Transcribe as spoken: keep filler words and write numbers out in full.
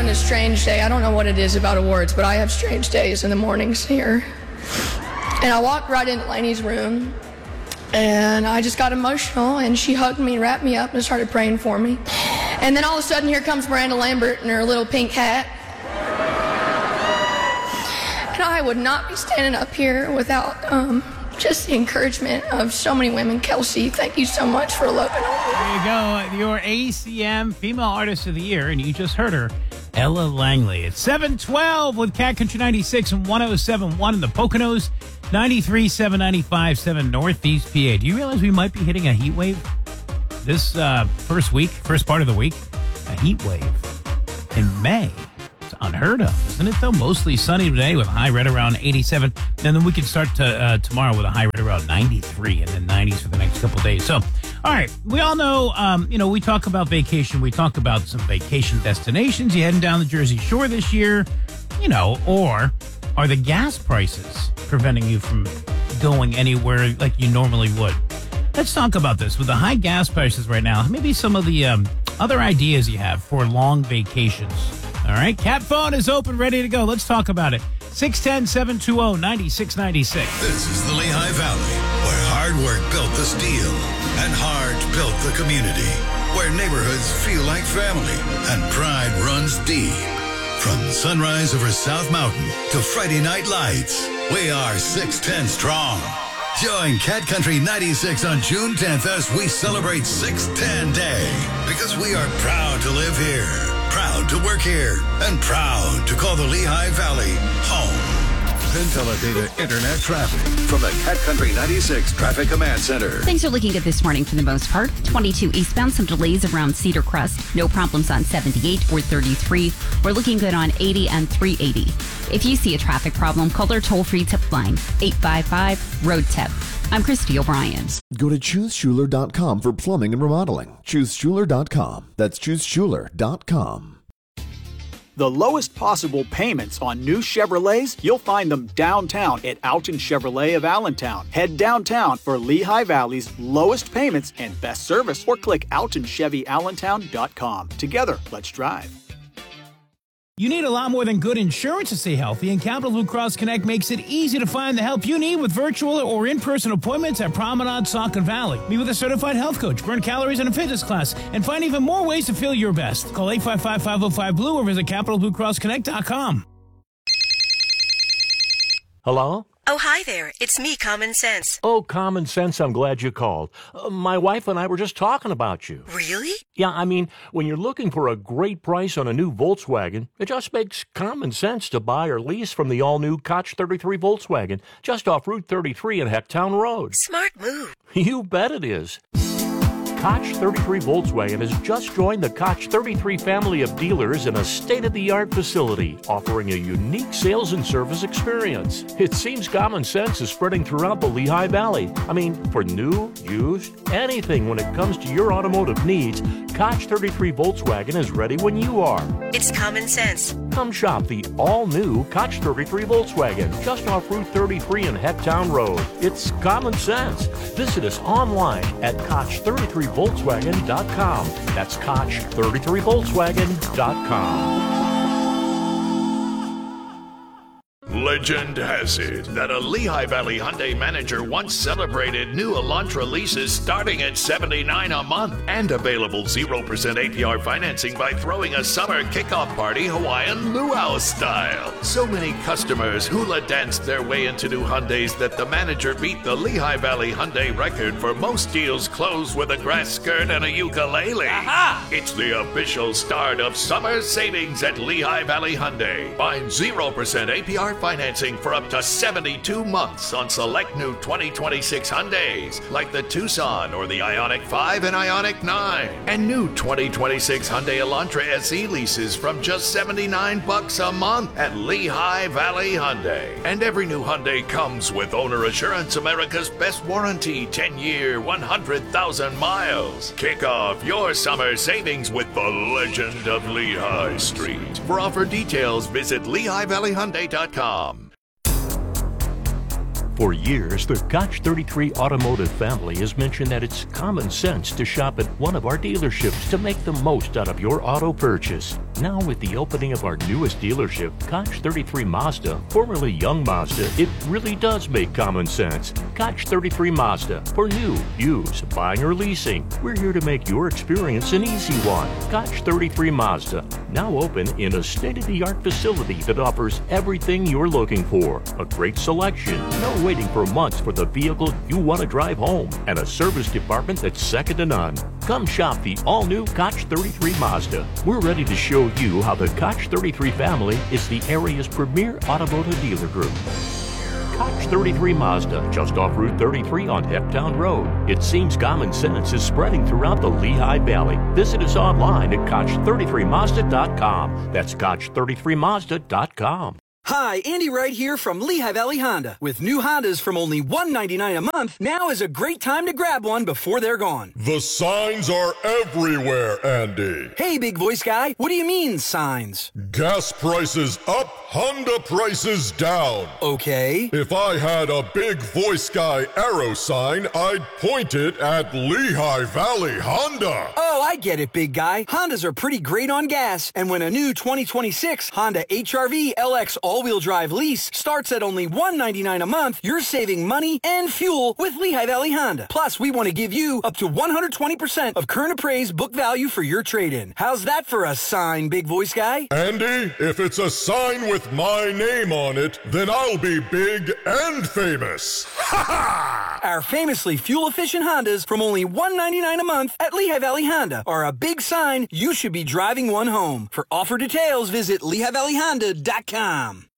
having a strange day. I don't know what it is about awards, but I have strange days in the mornings here. And I walked right into Lainey's room, and I just got emotional, and she hugged me, wrapped me up, and started praying for me. And then all of a sudden, here comes Miranda Lambert in her little pink hat. And I would not be standing up here without um, just the encouragement of so many women. Kelsey, thank you so much for loving me. There you go. Your A C M Female Artist of the Year, and you just heard her, Ella Langley. It's seven twelve with Cat Country ninety-six and one oh seven point one in the Poconos, ninety-three point seven, ninety-five point seven Northeast P A. Do you realize we might be hitting a heat wave this uh, first week, first part of the week? A heat wave in May. It's unheard of, isn't it, though? Mostly sunny today with a high right around eighty-seven. And then we can start to, uh, tomorrow with a high right around ninety-three and then nineties for the next couple of days. So, all right, we all know, um, you know, we talk about vacation. We talk about some vacation destinations. You heading down the Jersey Shore this year, you know, or are the gas prices preventing you from going anywhere like you normally would? Let's talk about this. With the high gas prices right now, maybe some of the um, other ideas you have for long vacations. All right, Cat phone is open, ready to go. Let's talk about it. six one zero, seven two zero, nine six nine six. This is the Lehigh Valley, where hard work built the steel and heart built the community, where neighborhoods feel like family and pride runs deep. From sunrise over South Mountain to Friday night lights, we are six ten strong. Join Cat Country ninety-six on June tenth as we celebrate six ten Day, because we are proud to live here, proud to work here, and proud to call the Lehigh Valley home. Teledata Internet traffic from the Cat Country ninety-six Traffic Command Center. Things are looking good this morning for the most part. twenty-two eastbound, some delays around Cedar Crest. No problems on seventy-eight or thirty-three. We're looking good on eighty and three eighty. If you see a traffic problem, call our toll-free tip line, eight five five, road tip. I'm Christy O'Brien. Go to choose schuler dot com for plumbing and remodeling. choose schuler dot com. That's choose schuler dot com. The lowest possible payments on new Chevrolets, you'll find them downtown at Alton Chevrolet of Allentown. Head downtown for Lehigh Valley's lowest payments and best service, or click alton chevy allentown dot com. Together, let's drive. You need a lot more than good insurance to stay healthy, and Capital Blue Cross Connect makes it easy to find the help you need with virtual or in-person appointments at Promenade, Saucon Valley. Meet with a certified health coach, burn calories in a fitness class, and find even more ways to feel your best. Call eight five five, five oh five, blue or visit capital blue cross connect dot com. Hello? Oh, hi there. It's me, Common Sense. Oh, Common Sense, I'm glad you called. Uh, my wife and I were just talking about you. Really? Yeah, I mean, when you're looking for a great price on a new Volkswagen, it just makes common sense to buy or lease from the all-new Koch thirty-three Volkswagen, just off Route thirty-three and Hecktown Road. Smart move. You bet it is. Koch thirty-three Volkswagen has just joined the Koch thirty-three family of dealers in a state-of-the-art facility, offering a unique sales and service experience. It seems common sense is spreading throughout the Lehigh Valley. I mean, for new, used, anything when it comes to your automotive needs, Koch thirty-three Volkswagen is ready when you are. It's common sense. Come shop the all-new Koch thirty-three Volkswagen, just off Route thirty-three and Hecktown Road. It's common sense. Visit us online at koch thirty-three volkswagen dot com. That's koch thirty-three volkswagen dot com. Legend has it that a Lehigh Valley Hyundai manager once celebrated new Elantra leases starting at seventy-nine dollars a month and available zero percent A P R financing by throwing a summer kickoff party Hawaiian luau style. So many customers hula danced their way into new Hyundais that the manager beat the Lehigh Valley Hyundai record for most deals closed with a grass skirt and a ukulele. Aha! It's the official start of summer savings at Lehigh Valley Hyundai. Find zero percent A P R financing for up to seventy-two months on select new twenty twenty-six Hyundais, like the Tucson or the Ioniq five and Ioniq nine. And new twenty twenty-six Hyundai Elantra S E leases from just seventy-nine bucks a month at Lehigh Valley Hyundai. And every new Hyundai comes with Owner Assurance, America's best warranty, ten year, one hundred thousand miles. Kick off your summer savings with the legend of Lehigh Street. For offer details, visit lehigh valley hyundai dot com. For years, the Koch thirty-three Automotive family has mentioned that it's common sense to shop at one of our dealerships to make the most out of your auto purchase. Now, with the opening of our newest dealership, Koch thirty-three Mazda, formerly Young Mazda, it really does make common sense. Koch thirty-three Mazda, for new, used, buying or leasing. We're here to make your experience an easy one. Koch thirty-three Mazda, now open in a state-of-the-art facility that offers everything you're looking for. A great selection, no waiting for months for the vehicle you want to drive home, and a service department that's second to none. Come shop the all-new Koch thirty-three Mazda. We're ready to show you how the Koch thirty-three family is the area's premier automotive dealer group. Koch thirty-three Mazda, just off Route thirty-three on Heptown Road. It seems common sense is spreading throughout the Lehigh Valley. Visit us online at Koch thirty-three Mazda dot com. That's Koch thirty-three Mazda dot com. Hi, Andy Wright here from Lehigh Valley Honda. With new Hondas from only one hundred ninety-nine dollars a month, now is a great time to grab one before they're gone. The signs are everywhere, Andy. Hey, big voice guy, what do you mean, signs? Gas prices up, Honda prices down. Okay. If I had a big voice guy arrow sign, I'd point it at Lehigh Valley Honda. Oh, I get it, big guy. Hondas are pretty great on gas, and when a new twenty twenty-six Honda H R V L X all-wheel drive lease starts at only one hundred ninety-nine dollars a month, you're saving money and fuel with Lehigh Valley Honda. Plus, we want to give you up to one hundred twenty percent of current appraised book value for your trade-in. How's that for a sign, big voice guy? Andy, if it's a sign with my name on it, then I'll be big and famous. Ha ha! Our famously fuel-efficient Hondas from only one hundred ninety-nine dollars a month at Lehigh Valley Honda are a big sign you should be driving one home. For offer details, visit Lehigh Valley Honda dot com.